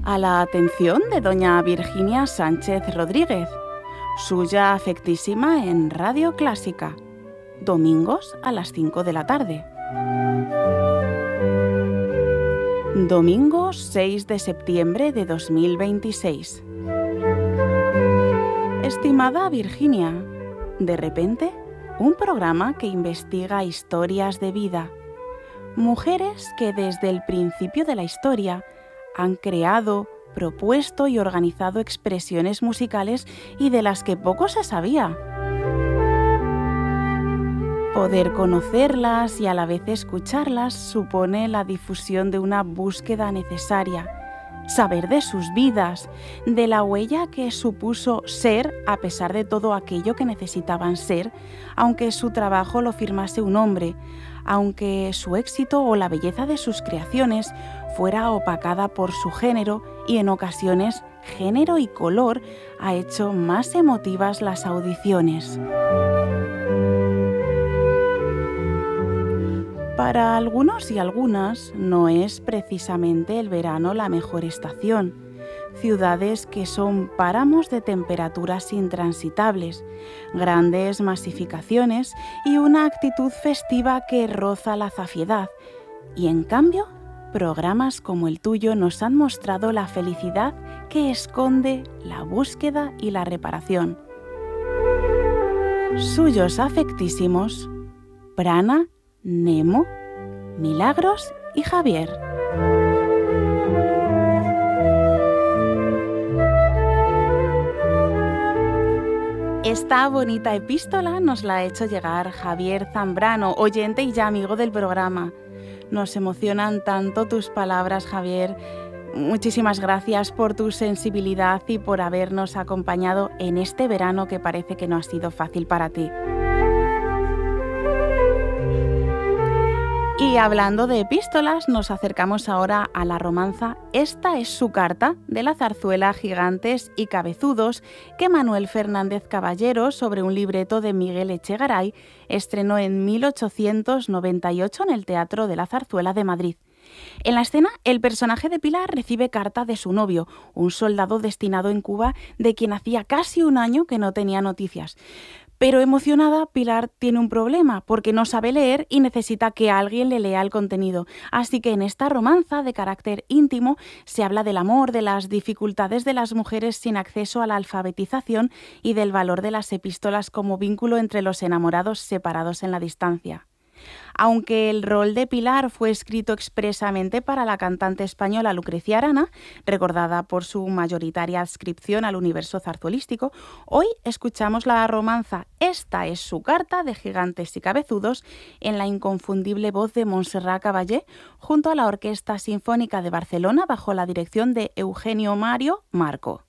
a la atención de doña Virginia Sánchez Rodríguez, suya afectísima en Radio Clásica, domingos a las 5 de la tarde. Domingo 6 de septiembre de 2026. Estimada Virginia, de repente, un programa que investiga historias de vida. Mujeres que desde el principio de la historia han creado, propuesto y organizado expresiones musicales y de las que poco se sabía. Poder conocerlas y a la vez escucharlas supone la difusión de una búsqueda necesaria. Saber de sus vidas, de la huella que supuso ser a pesar de todo aquello que necesitaban ser, aunque su trabajo lo firmase un hombre, aunque su éxito o la belleza de sus creaciones fuera opacada por su género y en ocasiones género y color ha hecho más emotivas las audiciones. Para algunos y algunas no es precisamente el verano la mejor estación. Ciudades que son páramos de temperaturas intransitables, grandes masificaciones y una actitud festiva que roza la zafiedad. Y en cambio, programas como el tuyo nos han mostrado la felicidad que esconde la búsqueda y la reparación. Suyos afectísimos, Prana, Nemo, Milagros y Javier. Esta bonita epístola nos la ha hecho llegar Javier Zambrano, oyente y ya amigo del programa. Nos emocionan tanto tus palabras, Javier. Muchísimas gracias por tu sensibilidad y por habernos acompañado en este verano que parece que no ha sido fácil para ti. Y hablando de epístolas, nos acercamos ahora a la romanza Esta es su carta, de la zarzuela Gigantes y Cabezudos, que Manuel Fernández Caballero, sobre un libreto de Miguel Echegaray, estrenó en 1898 en el Teatro de la Zarzuela de Madrid. En la escena, el personaje de Pilar recibe carta de su novio, un soldado destinado en Cuba de quien hacía casi un año que no tenía noticias. Pero emocionada, Pilar tiene un problema, porque no sabe leer y necesita que alguien le lea el contenido. Así que en esta romanza de carácter íntimo se habla del amor, de las dificultades de las mujeres sin acceso a la alfabetización y del valor de las epístolas como vínculo entre los enamorados separados en la distancia. Aunque el rol de Pilar fue escrito expresamente para la cantante española Lucrecia Arana, recordada por su mayoritaria adscripción al universo zarzuelístico, hoy escuchamos la romanza Esta es su carta, de Gigantes y Cabezudos, en la inconfundible voz de Montserrat Caballé, junto a la Orquesta Sinfónica de Barcelona bajo la dirección de Eugenio Mario Marco.